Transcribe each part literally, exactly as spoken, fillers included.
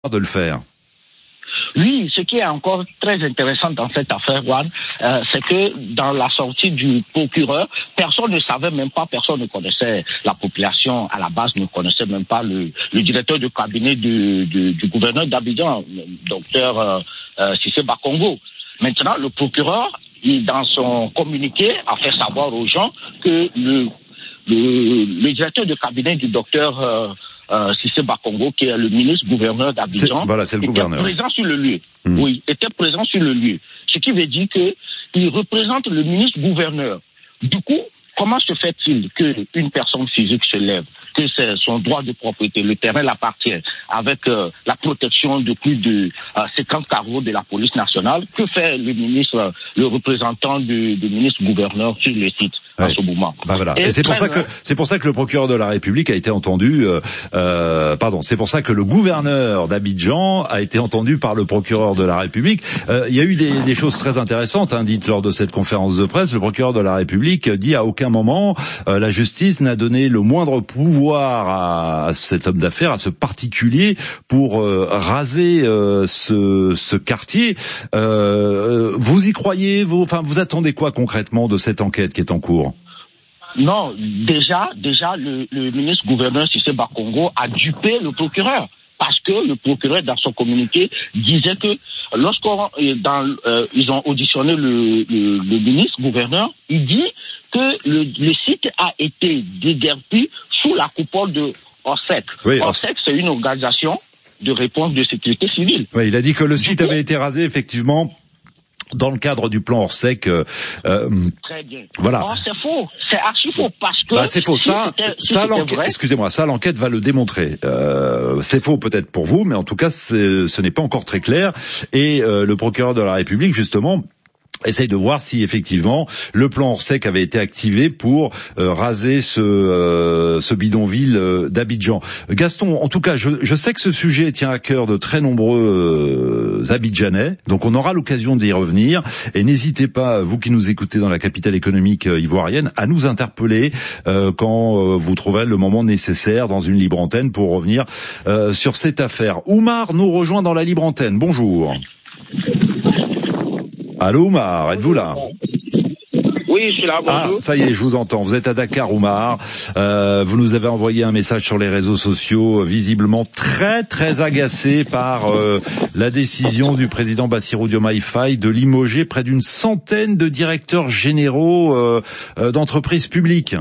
de le faire. Oui, ce qui est encore très intéressant dans cette affaire, Juan, euh, c'est que dans la sortie du procureur, personne ne savait même pas, personne ne connaissait, la population à la base ne connaissait même pas le, le directeur de cabinet du, du, du gouverneur d'Abidjan, docteur euh, euh, Cissé Bakongo. Maintenant, le procureur, il, dans son communiqué, a fait savoir aux gens que le, le, le directeur de cabinet du docteur euh, Euh, Cissé Bakongo, qui est le ministre-gouverneur d'Abidjan, voilà, c'est le était gouverneur. présent sur le lieu. Mmh. Oui, était présent sur le lieu. Ce qui veut dire que il représente le ministre-gouverneur. Du coup, comment se fait-il qu'une personne physique se lève, que c'est son droit de propriété, le terrain l'appartient, avec euh, la protection de plus de euh, cinquante carreaux de la police nationale? Que fait le ministre, le représentant du, du ministre-gouverneur sur le site? Ouais. À ce moment. Bah voilà. Et, et c'est pour ça que c'est pour ça que le procureur de la République a été entendu. Euh, euh, pardon, c'est pour ça que le gouverneur d'Abidjan a été entendu par le procureur de la République. Euh, il y a eu des, des choses très intéressantes hein, dites lors de cette conférence de presse. Le procureur de la République dit à aucun moment euh, la justice n'a donné le moindre pouvoir à, à cet homme d'affaires, à ce particulier, pour euh, raser euh, ce, ce quartier. Euh, vous y croyez? Vous, enfin, vous attendez quoi concrètement de cette enquête qui est en cours? Non, déjà, déjà, le, le ministre-gouverneur Cissé Bakongo a dupé le procureur. Parce que le procureur, dans son communiqué, disait que lorsqu'on, dans, euh, ils ont auditionné le, le, le ministre-gouverneur, il dit que le, le site a été déguerpi sous la coupole de ORSEC. Oui, ORSEC, c'est une organisation de réponse de sécurité civile. Oui, il a dit que le site avait été rasé, effectivement, dans le cadre du plan Orsec. Euh, euh, Très bien. Voilà. Or, c'est faux. C'est archi faux parce que... Bah, c'est faux. Si ça, si ça l'enquête, excusez-moi, ça, l'enquête va le démontrer. Euh, c'est faux peut-être pour vous, mais en tout cas, ce n'est pas encore très clair. Et euh, le procureur de la République, justement, essaye de voir si effectivement le plan Orsec avait été activé pour euh, raser ce, euh, ce bidonville euh, d'Abidjan. Gaston, en tout cas, je, je sais que ce sujet tient à cœur de très nombreux euh, Abidjanais, donc on aura l'occasion d'y revenir. Et n'hésitez pas, vous qui nous écoutez dans la capitale économique euh, ivoirienne, à nous interpeller euh, quand euh, vous trouverez le moment nécessaire dans une libre antenne pour revenir euh, sur cette affaire. Oumar nous rejoint dans la libre antenne. Bonjour. Allô Oumar, êtes-vous là? Oui, je suis là, bonjour. Ah, ça y est, je vous entends. Vous êtes à Dakar, Oumar. Euh, vous nous avez envoyé un message sur les réseaux sociaux, visiblement très très agacé par euh, la décision du président Bassirou Diomaye Faye de limoger près d'une centaine de directeurs généraux euh, euh, d'entreprises publiques.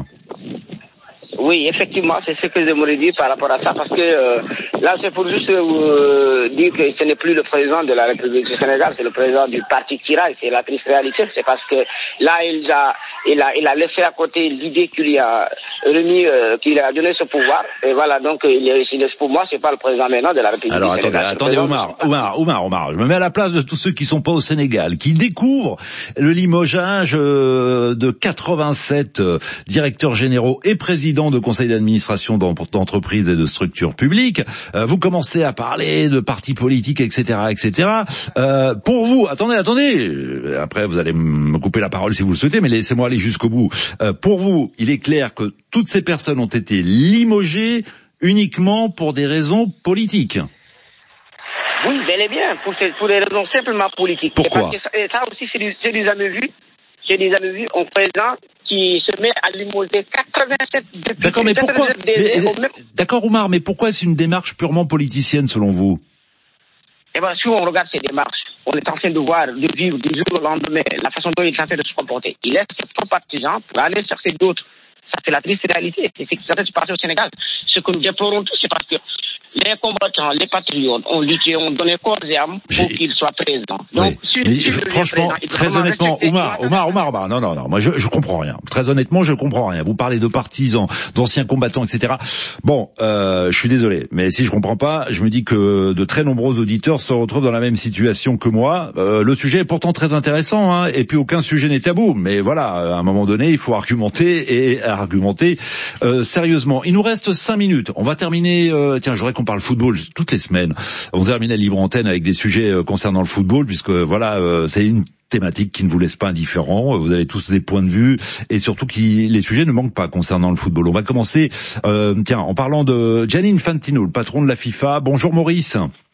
Oui, effectivement, c'est ce que j'aimerais dire par rapport à ça, parce que euh, là, c'est pour juste euh, dire que ce n'est plus le président de la République du Sénégal, c'est le président du parti Kira, et c'est la triste réalité, c'est parce que là, il a, il a, il a laissé à côté l'idée qu'il a remis, euh, qu'il a donné ce pouvoir, et voilà, donc il est, pour moi, c'est pas le président maintenant de la République Alors, du Sénégal. Alors, attendez, attendez, Oumar, Oumar, Oumar, Oumar, je me mets à la place de tous ceux qui sont pas au Sénégal, qui découvrent le limogeage euh, de quatre-vingt-sept euh, directeurs généraux et présidents de conseils d'administration d'entreprises et de structures publiques. Euh, vous commencez à parler de partis politiques, et cetera, et cetera. Euh, pour vous, attendez, attendez. Après, vous allez me couper la parole si vous le souhaitez, mais laissez-moi aller jusqu'au bout. Euh, pour vous, il est clair que toutes ces personnes ont été limogées uniquement pour des raisons politiques. Oui, bel et bien, pour, pour des raisons simplement politiques. Pourquoi? Parce que ça aussi, c'est des jamais vu. J'ai déjà vu un président qui se met à limoger quatre-vingt-sept députés. D'accord, mais pourquoi mais, même... D'accord, Oumar, mais pourquoi est-ce une démarche purement politicienne selon vous? Eh ben, si on regarde ces démarches, on est en train de voir, de vivre du jour au lendemain, la façon dont il est en train de se comporter. Il laisse ses propres partisans pour aller chercher d'autres. Ça, c'est la triste réalité. C'est ce qui s'est passé au Sénégal. Ce que nous déplorons tous, c'est parce que les combattants, les patriotes ont lutté, ont donné corps et âme pour qu'ils soient présents. Donc, oui. sur, mais, sur franchement, présent, très honnêtement, Oumar, Oumar, Oumar, Oumar, non, non, non, moi je, je comprends rien. Très honnêtement, je comprends rien. Vous parlez de partisans, d'anciens combattants, et cetera. Bon, euh, je suis désolé, mais si je comprends pas, je me dis que de très nombreux auditeurs se retrouvent dans la même situation que moi. Euh, le sujet est pourtant très intéressant, hein, et puis aucun sujet n'est tabou. Mais voilà, à un moment donné, il faut argumenter et argumenter euh, sérieusement. Il nous reste cinq minutes. On va terminer. Euh, tiens, j'aurais qu'on parle football toutes les semaines. On termine la libre antenne avec des sujets euh, concernant le football, puisque voilà, euh, c'est une thématique qui ne vous laisse pas indifférent. Vous avez tous des points de vue et surtout qui les sujets ne manquent pas concernant le football. On va commencer, euh, tiens, en parlant de Gianni Infantino, le patron de la FIFA. Bonjour Maurice.